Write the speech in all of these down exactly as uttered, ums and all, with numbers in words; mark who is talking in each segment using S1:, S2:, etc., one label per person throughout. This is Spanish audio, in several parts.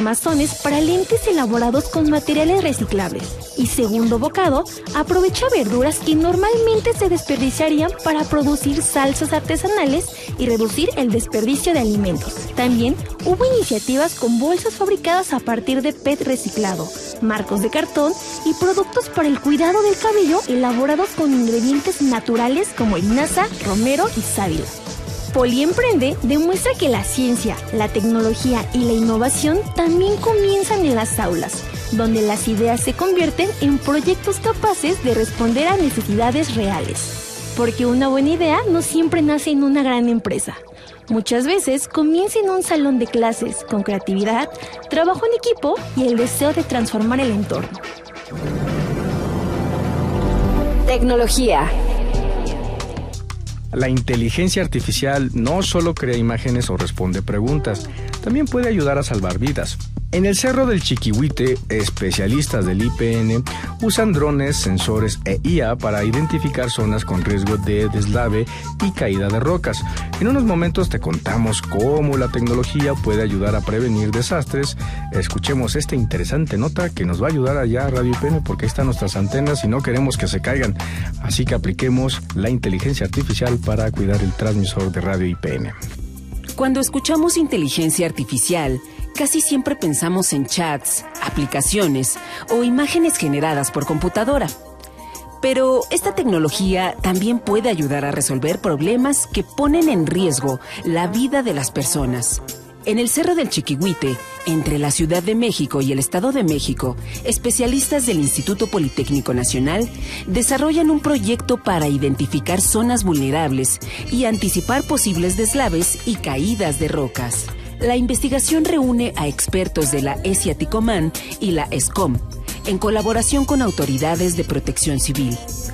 S1: armazones para lentes elaborados con materiales reciclables. Y segundo bocado, aprovecha verduras que normalmente se desperdiciarían para producir salsas artesanales y reducir el desperdicio de alimentos. También hubo iniciativas con bolsas fabricadas a partir de P E T reciclado, marcos de cartón y productos para el cuidado del cabello elaborados con ingredientes naturales como linaza, romero y sábila. Poliemprende demuestra que la ciencia, la tecnología y la innovación también comienzan en las aulas, donde las ideas se convierten en proyectos capaces de responder a necesidades reales. Porque una buena idea no siempre nace en una gran empresa. Muchas veces comienza en un salón de clases, con creatividad, trabajo en equipo y el deseo de transformar el entorno.
S2: Tecnología.
S3: La inteligencia artificial no solo crea imágenes o responde preguntas, también puede ayudar a salvar vidas. En el Cerro del Chiquihuite, especialistas del I P N usan drones, sensores e I A para identificar zonas con riesgo de deslave y caída de rocas. En unos momentos te contamos cómo la tecnología puede ayudar a prevenir desastres. Escuchemos esta interesante nota que nos va a ayudar allá a Radio I P N, porque ahí están nuestras antenas y no queremos que se caigan. Así que apliquemos la inteligencia artificial para cuidar el transmisor de Radio I P N.
S4: Cuando escuchamos inteligencia artificial, casi siempre pensamos en chats, aplicaciones o imágenes generadas por computadora. Pero esta tecnología también puede ayudar a resolver problemas que ponen en riesgo la vida de las personas. En el Cerro del Chiquihuite, entre la Ciudad de México y el Estado de México, especialistas del Instituto Politécnico Nacional desarrollan un proyecto para identificar zonas vulnerables y anticipar posibles deslaves y caídas de rocas. La investigación reúne a expertos de la ESIATICOMAN y la ESCOM, en colaboración con autoridades de protección civil.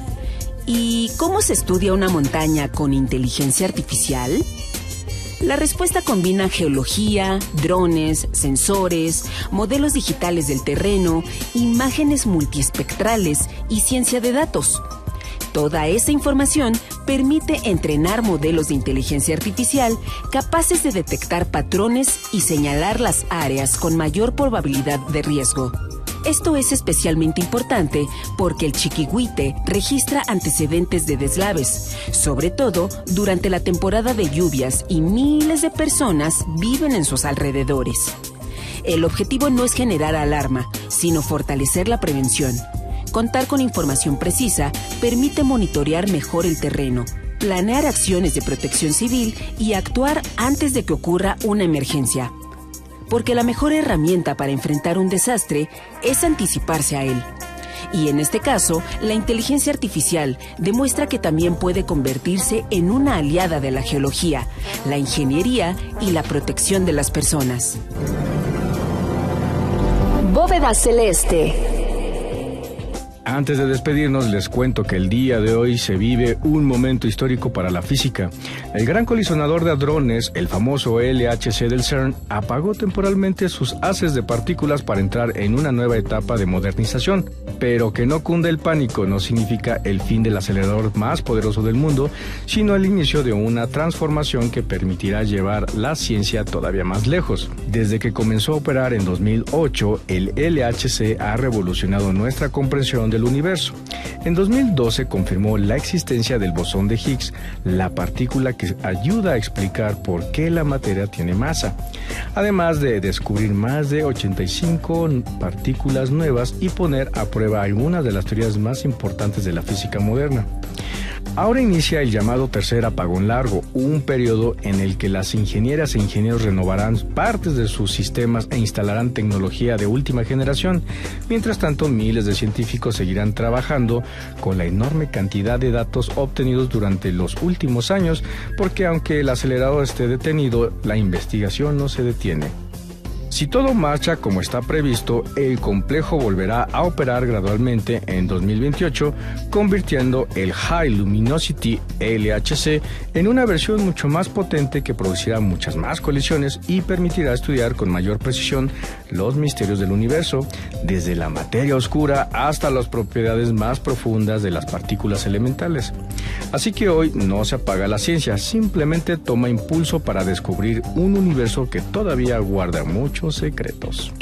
S4: ¿Y cómo se estudia una montaña con inteligencia artificial? La respuesta combina geología, drones, sensores, modelos digitales del terreno, imágenes multiespectrales y ciencia de datos. Toda esa información permite entrenar modelos de inteligencia artificial capaces de detectar patrones y señalar las áreas con mayor probabilidad de riesgo. Esto es especialmente importante porque el Chiquihuite registra antecedentes de deslaves, sobre todo durante la temporada de lluvias, y miles de personas viven en sus alrededores. El objetivo no es generar alarma, sino fortalecer la prevención. Contar con información precisa permite monitorear mejor el terreno, planear acciones de protección civil y actuar antes de que ocurra una emergencia. Porque la mejor herramienta para enfrentar un desastre es anticiparse a él. Y en este caso, la inteligencia artificial demuestra que también puede convertirse en una aliada de la geología, la ingeniería y la protección de las personas.
S2: Bóveda celeste.
S3: Antes de despedirnos, les cuento que el día de hoy se vive un momento histórico para la física. El gran colisionador de hadrones, el famoso L H C del CERN, apagó temporalmente sus haces de partículas para entrar en una nueva etapa de modernización. Pero que no cunde el pánico no significa el fin del acelerador más poderoso del mundo, sino el inicio de una transformación que permitirá llevar la ciencia todavía más lejos. Desde que comenzó a operar en dos mil ocho, el L H C ha revolucionado nuestra comprensión del universo. En dos mil doce confirmó la existencia del bosón de Higgs, la partícula que ayuda a explicar por qué la materia tiene masa, además de descubrir más de ochenta y cinco partículas nuevas y poner a prueba algunas de las teorías más importantes de la física moderna. Ahora inicia el llamado tercer apagón largo, un periodo en el que las ingenieras e ingenieros renovarán partes de sus sistemas e instalarán tecnología de última generación. Mientras tanto, miles de científicos seguirán trabajando con la enorme cantidad de datos obtenidos durante los últimos años, porque aunque el acelerador esté detenido, la investigación no se detiene. Si todo marcha como está previsto, el complejo volverá a operar gradualmente en dos mil veintiocho, convirtiendo el High Luminosity L H C en una versión mucho más potente que producirá muchas más colisiones y permitirá estudiar con mayor precisión los misterios del universo, desde la materia oscura hasta las propiedades más profundas de las partículas elementales. Así que hoy no se apaga la ciencia, simplemente toma impulso para descubrir un universo que todavía guarda muchos secretos.